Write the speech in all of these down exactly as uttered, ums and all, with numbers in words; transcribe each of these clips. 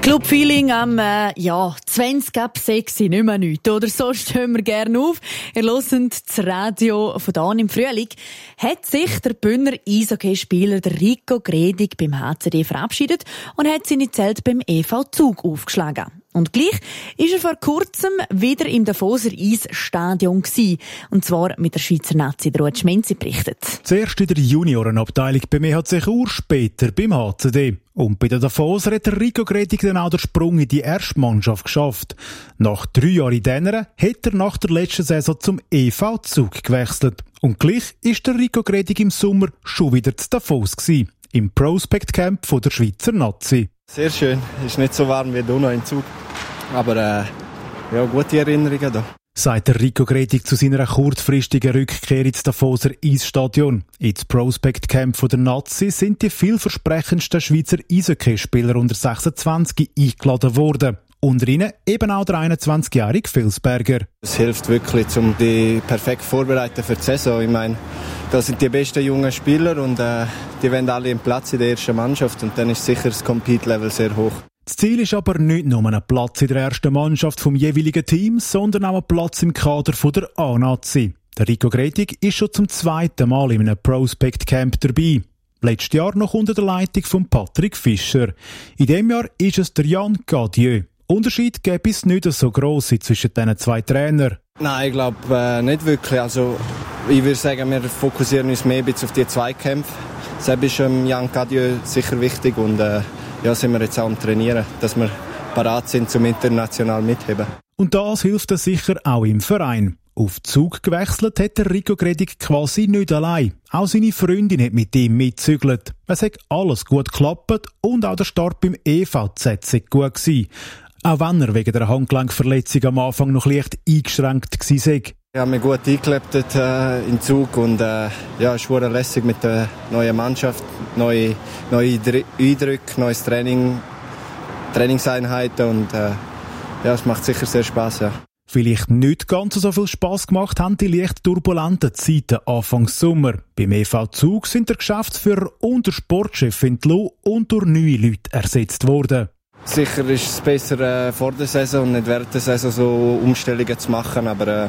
Club-Feeling am äh, ja, zwanzig ab sechs, nicht mehr nichts. Oder so stehen wir gerne auf. Ihr hört das Radio von Dan im Frühling. Hat sich der Bündner Eishockeyspieler Rico Gredig beim H C D verabschiedet und hat seine Zelte beim E V Zug aufgeschlagen. Und gleich ist er vor kurzem wieder im Davoser Eisstadion gsi. Und zwar mit der Schweizer Nazi, der Ruud Schmenzi, berichtet. Zuerst in der Juniorenabteilung beim E H C Chur, später beim H C D. Und bei den Davoser hat der Rico Gredig dann auch den Sprung in die erste Mannschaft geschafft. Nach drei Jahren in Dänemark hat er nach der letzten Saison zum E V Zug gewechselt. Und gleich ist der Rico Gredig im Sommer schon wieder zu Davos gsi, im Prospect Camp von der Schweizer Nazi. Sehr schön. Ist nicht so warm wie hier noch im Zug. Aber äh, ja, gute Erinnerungen da. Sagt der Rico Gredig zu seiner kurzfristigen Rückkehr ins Davoser Eisstadion. Ins Prospect Camp von der Nazi sind die vielversprechendsten Schweizer Eishockeyspieler unter sechsundzwanzig eingeladen worden. Unter ihnen eben auch der einundzwanzigjährige Vilsberger. Es hilft wirklich, um die perfekt vorbereiten für die Saison. Ich meine, das sind die besten jungen Spieler und äh, die wollen alle einen Platz in der ersten Mannschaft und dann ist sicher das Compete-Level sehr hoch. Das Ziel ist aber nicht nur ein Platz in der ersten Mannschaft vom jeweiligen Team, sondern auch ein Platz im Kader von der A-Nazi. Der Rico Gredig ist schon zum zweiten Mal in einem Prospect Camp dabei. Letztes Jahr noch unter der Leitung von Patrick Fischer. In diesem Jahr ist es der Jan Gadieu. Unterschied gäbe es nicht so gross zwischen diesen zwei Trainern. Nein, ich glaube äh, nicht wirklich. Also, ich würde sagen, wir fokussieren uns mehr ein bisschen auf die Zweikämpfe. Deshalb ist ähm, Jan Gadieu sicher wichtig und äh, ja, sind wir jetzt auch am Trainieren, dass wir parat sind zum international mitheben. Und das hilft uns sicher auch im Verein. Auf Zug gewechselt hat der Rico Gredig quasi nicht allein. Auch seine Freundin hat mit ihm mitgezügelt. Es hat alles gut geklappt und auch der Start beim E V Z sei gut gewesen. Auch wenn er wegen der Handgelenkverletzung am Anfang noch leicht eingeschränkt war. Ich habe mich gut eingelebt äh, im Zug und äh, ja, es war lässig mit der neuen Mannschaft, neue, neue Eindrücke, neues Training, Trainingseinheiten und äh, ja, es macht sicher sehr Spass. Ja. Vielleicht nicht ganz so viel Spass gemacht haben die leicht turbulenten Zeiten Anfangs Sommer. Beim E V Zug sind der Geschäftsführer und der Sportchef entlassen und durch neue Leute ersetzt worden. Sicher ist es besser äh, vor der Saison und nicht während der Saison so Umstellungen zu machen, aber äh,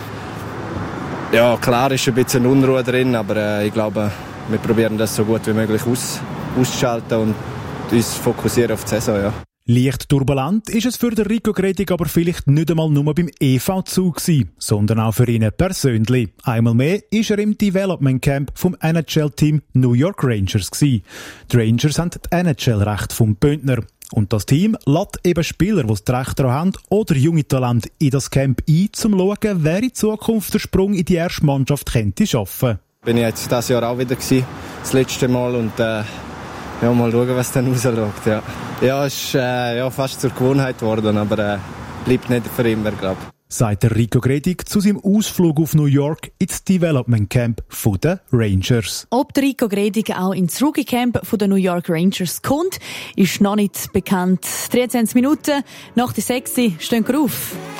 ja, klar ist ein bisschen Unruhe drin, aber äh, ich glaube, wir probieren das so gut wie möglich aus, auszuschalten und uns fokussieren auf die Saison. Ja. Leicht turbulent ist es für den Rico Gredig aber vielleicht nicht einmal nur beim E V Zug gewesen, sondern auch für ihn persönlich. Einmal mehr ist er im Development Camp vom N H L-Team New York Rangers gewesen. Die Rangers haben das N H L-Recht vom Bündner. Und das Team lädt eben Spieler, die das Recht daran haben, oder junge Talente in das Camp ein, um zu schauen, wer in Zukunft den Sprung in die erste Mannschaft könnte schaffen. Bin ich jetzt dieses Jahr auch wieder gewesen, das letzte Mal, und äh, ja, mal schauen, was dann rausschaut. Ja, ja, es ist äh, ja, fast zur Gewohnheit geworden, aber äh, bleibt nicht für immer, glaube ich. Sagt der Rico Gredig zu seinem Ausflug auf New York ins Development Camp von den Rangers. Ob der Rico Gredig auch ins Rookie Camp von den New York Rangers kommt, ist noch nicht bekannt. dreizehn Minuten nach der sechs stehen wir auf.